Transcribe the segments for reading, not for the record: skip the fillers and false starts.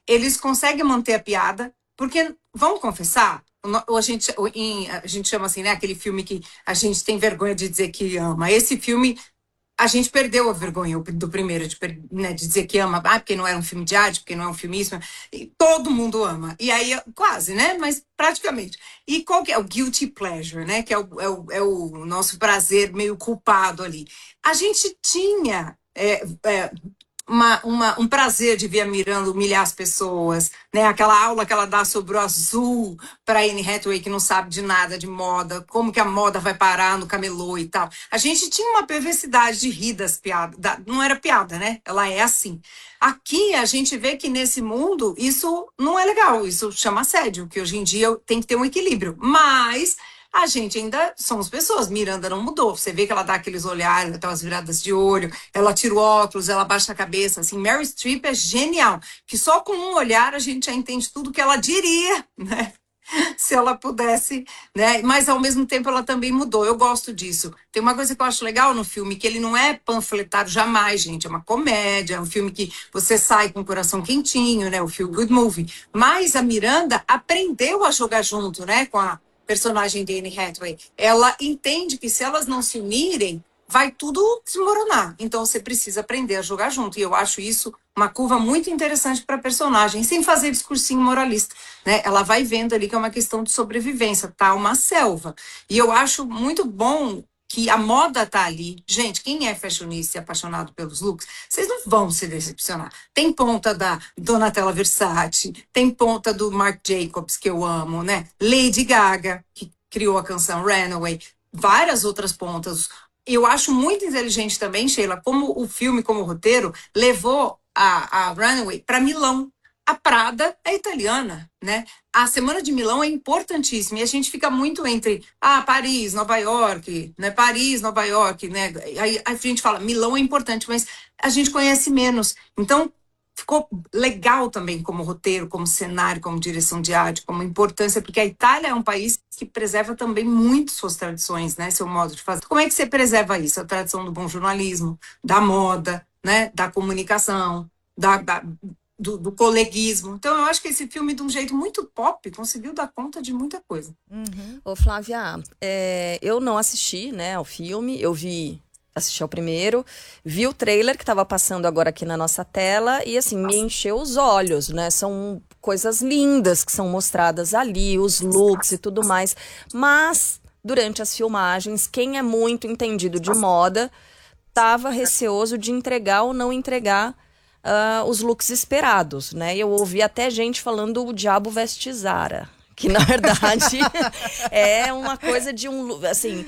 Eles conseguem manter a piada, porque, vamos confessar, a gente chama assim, né, aquele filme que a gente tem vergonha de dizer que ama. Esse filme a gente perdeu a vergonha do primeiro, né, de dizer que ama, porque não era um filme de arte, porque não é um filme isso, e todo mundo ama. E aí, quase, né? Mas praticamente. E qual que é o guilty pleasure, né? Que é o nosso prazer meio culpado ali. A gente tinha um prazer de ver a Miranda humilhar as pessoas, né? Aquela aula que ela dá sobre o azul para Anne Hathaway, que não sabe de nada de moda, como que a moda vai parar no camelô e tal. A gente tinha uma perversidade de rir das piadas. Não era piada, né? Ela é assim. Aqui a gente vê que nesse mundo isso não é legal, isso chama assédio, que hoje em dia tem que ter um equilíbrio. Mas a gente ainda somos pessoas. Miranda não mudou. Você vê que ela dá aqueles olhares, aquelas viradas de olho, ela tira o óculos, ela baixa a cabeça. Assim, Meryl Streep é genial. Que só com um olhar a gente já entende tudo que ela diria, né? Se ela pudesse, né? Mas ao mesmo tempo ela também mudou. Eu gosto disso. Tem uma coisa que eu acho legal no filme, que ele não é panfletário jamais, gente. É uma comédia, é um filme que você sai com o coração quentinho, né? O Feel Good Movie. Mas a Miranda aprendeu a jogar junto, né? Com a personagem de Anne Hathaway. Ela entende que se elas não se unirem, vai tudo desmoronar. Então você precisa aprender a jogar junto. E eu acho isso uma curva muito interessante para a personagem, sem fazer discursinho moralista, né? Ela vai vendo ali que é uma questão de sobrevivência, tá uma selva. E eu acho muito bom que a moda tá ali. Gente, quem é fashionista e apaixonado pelos looks, vocês não vão se decepcionar. Tem ponta da Donatella Versace, tem ponta do Marc Jacobs, que eu amo, né? Lady Gaga, que criou a canção Runaway, várias outras pontas. Eu acho muito inteligente também, Sheila, como o filme, como o roteiro, levou a Runaway para Milão. A Prada é italiana, né? A Semana de Milão é importantíssima e a gente fica muito entre Paris, Nova York, né? Paris, Nova York, né? Aí a gente fala, Milão é importante, mas a gente conhece menos. Então, ficou legal também como roteiro, como cenário, como direção de arte, como importância, porque a Itália é um país que preserva também muito suas tradições, né? Seu modo de fazer. Como é que você preserva isso? A tradição do bom jornalismo, da moda, né? Da comunicação, do coleguismo. Então, eu acho que esse filme, de um jeito muito pop, conseguiu dar conta de muita coisa. Ô, Flávia, eu não assisti, né, ao filme, assisti ao primeiro, vi o trailer que estava passando agora aqui na nossa tela e, assim, me encheu os olhos, né, são coisas lindas que são mostradas ali, os looks e tudo mais, mas, durante as filmagens, quem é muito entendido de moda estava receoso de entregar ou não entregar os looks esperados, né? Eu ouvi até gente falando o diabo veste Zara, que na verdade é uma coisa de assim,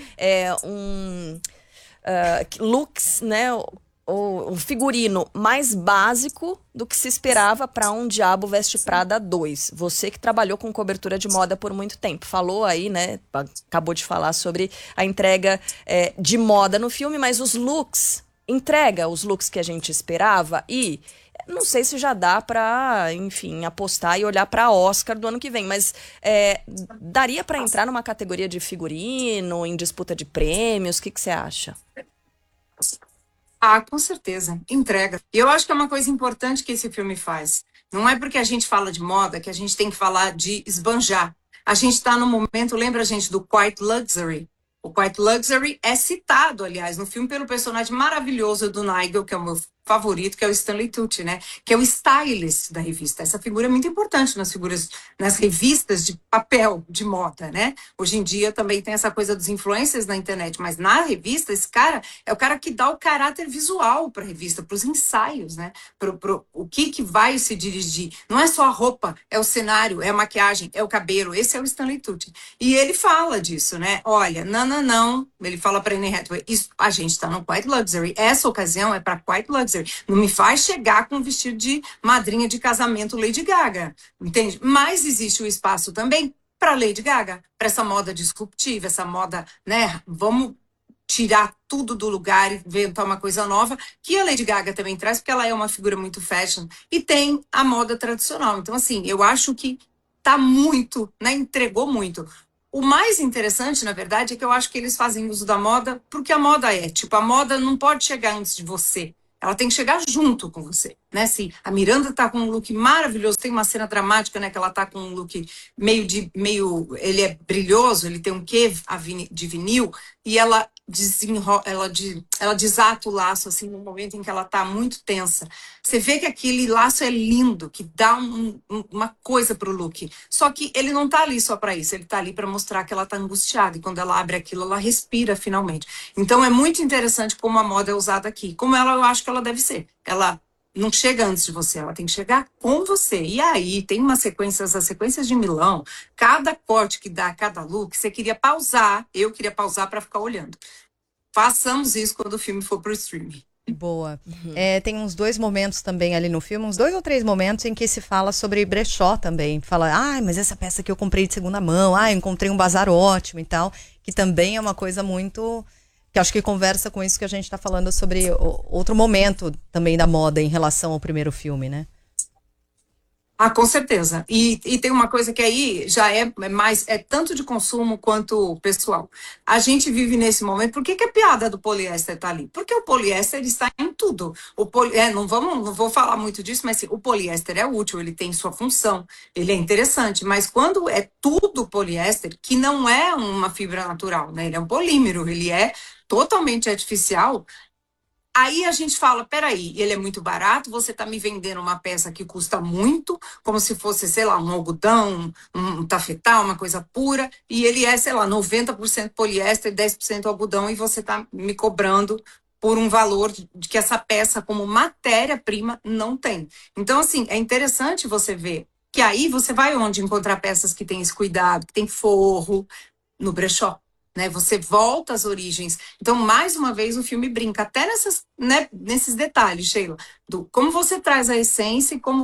looks, né? O figurino mais básico do que se esperava para um Diabo Veste Prada 2. Você que trabalhou com cobertura de moda por muito tempo, falou aí, né? Acabou de falar sobre a entrega de moda no filme, mas os looks, entrega os looks que a gente esperava e não sei se já dá para, enfim, apostar e olhar para Oscar do ano que vem, mas daria para entrar numa categoria de figurino, em disputa de prêmios, o que você acha? Com certeza. Entrega. E eu acho que é uma coisa importante que esse filme faz. Não é porque a gente fala de moda que a gente tem que falar de esbanjar. A gente está no momento, lembra a gente do Quiet Luxury? O Quiet Luxury é citado, aliás, no filme pelo personagem maravilhoso do Nigel, que é o meu favorito, que é o Stanley Tucci, né? Que é o stylist da revista. Essa figura é muito importante nas revistas de papel de moda, né? Hoje em dia também tem essa coisa dos influencers na internet, mas na revista esse cara é o cara que dá o caráter visual para a revista, para os ensaios, né? O que vai se dirigir. Não é só a roupa, é o cenário, é a maquiagem, é o cabelo. Esse é o Stanley Tucci. E ele fala disso, né? Olha, não. Ele fala para Anne Hathaway, a gente está no Quiet Luxury. Essa ocasião é para Quiet Luxury. Não me faz chegar com um vestido de madrinha de casamento Lady Gaga, entende? Mas existe o espaço também para Lady Gaga, para essa moda disruptiva, essa moda, né? Vamos tirar tudo do lugar e inventar uma coisa nova, que a Lady Gaga também traz, porque ela é uma figura muito fashion, e tem a moda tradicional. Então, assim, eu acho que tá muito, né? Entregou muito. O mais interessante, na verdade, é que eu acho que eles fazem uso da moda porque a moda tipo, a moda não pode chegar antes de você. Ela tem que chegar junto com você, né? Se a Miranda tá com um look maravilhoso, tem uma cena dramática, né? Que ela tá com um look ele é brilhoso, ele tem um quê de vinil, e ela ela desata o laço, assim, no momento em que ela tá muito tensa. Você vê que aquele laço é lindo, que dá uma coisa pro look. Só que ele não tá ali só para isso, ele tá ali para mostrar que ela tá angustiada, e quando ela abre aquilo, ela respira finalmente. Então é muito interessante como a moda é usada aqui, como eu acho que ela deve ser. Ela não chega antes de você, ela tem que chegar com você. E aí tem as sequências de Milão, cada corte que dá, cada look, você queria pausar, eu queria pausar para ficar olhando. Façamos isso quando o filme for pro streaming. Boa. Tem uns 2 momentos também ali no filme, uns 2 ou 3 momentos em que se fala sobre brechó também. Fala, mas essa peça que eu comprei de segunda mão, eu encontrei um bazar ótimo e tal, que também é uma coisa muito, que acho que conversa com isso que a gente tá falando sobre outro momento também da moda em relação ao primeiro filme, né? Ah, com certeza. E tem uma coisa que aí já é tanto de consumo quanto pessoal. A gente vive nesse momento. Por que a piada do poliéster está ali? Porque o poliéster está em tudo. Não vou falar muito disso, mas assim, o poliéster é útil, ele tem sua função, ele é interessante. Mas quando é tudo poliéster, que não é uma fibra natural, né? Ele é um polímero, ele é totalmente artificial. Aí a gente fala, peraí, ele é muito barato, você está me vendendo uma peça que custa muito, como se fosse, sei lá, um algodão, um tafetá, uma coisa pura, e ele é, sei lá, 90% poliéster, 10% algodão, e você está me cobrando por um valor de que essa peça, como matéria-prima, não tem. Então, assim, é interessante você ver que aí você vai onde encontrar peças que têm esse cuidado, que tem forro, no brechó. Né, você volta às origens. Então, mais uma vez, o filme brinca até nesses detalhes, Sheila, do como você traz a essência e como